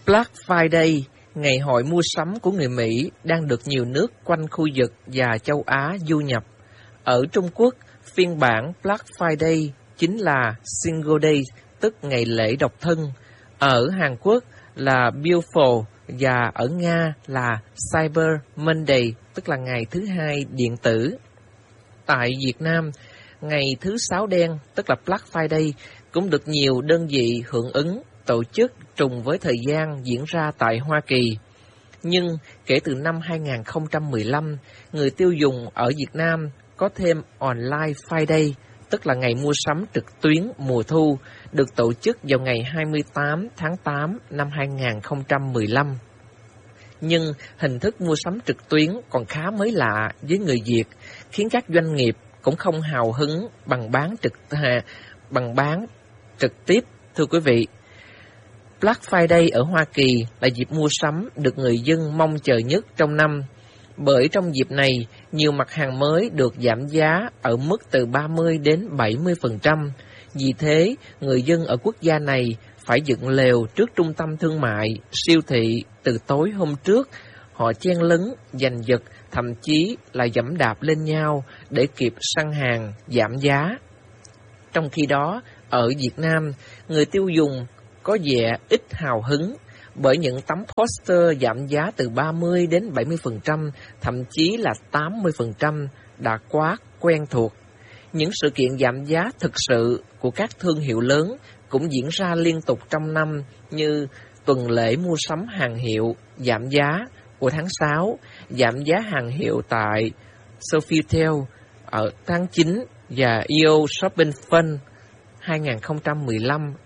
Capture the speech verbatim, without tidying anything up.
Black Friday, ngày hội mua sắm của người Mỹ, đang được nhiều nước quanh khu vực và châu Á du nhập. Ở Trung Quốc, phiên bản Black Friday chính là Single Day, tức ngày lễ độc thân. Ở Hàn Quốc là Beautiful và ở Nga là Cyber Monday, tức là ngày thứ hai điện tử. Tại Việt Nam, ngày thứ sáu đen, tức là Black Friday, cũng được nhiều đơn vị hưởng ứng tổ chức trùng với thời gian diễn ra tại Hoa Kỳ. Nhưng kể từ năm hai nghìn không trăm mười lăm, người tiêu dùng ở Việt Nam có thêm Online Friday, tức là ngày mua sắm trực tuyến mùa thu, được tổ chức vào ngày hai mươi tám tháng tám năm hai nghìn không trăm mười lăm. Nhưng hình thức mua sắm trực tuyến còn khá mới lạ với người Việt, khiến các doanh nghiệp cũng không hào hứng bằng bán trực bằng bán trực tiếp. Thưa quý vị, Black Friday ở Hoa Kỳ là dịp mua sắm được người dân mong chờ nhất trong năm, bởi trong dịp này, nhiều mặt hàng mới được giảm giá ở mức từ ba mươi đến bảy mươi phần trăm. Vì thế, người dân ở quốc gia này phải dựng lều trước trung tâm thương mại, siêu thị từ tối hôm trước. Họ chen lấn, giành giật, thậm chí là giẫm đạp lên nhau để kịp săn hàng giảm giá. Trong khi đó, ở Việt Nam, người tiêu dùng có vẻ ít hào hứng bởi những tấm poster giảm giá từ ba mươi đến bảy mươi phần trăm, thậm chí là tám mươi phần trăm đã quá quen thuộc. Những sự kiện giảm giá thực sự của các thương hiệu lớn cũng diễn ra liên tục trong năm, như tuần lễ mua sắm hàng hiệu giảm giá của tháng sáu, giảm giá hàng hiệu tại Sofitel ở tháng chín và e o Shopping Fund hai nghìn không trăm mười lăm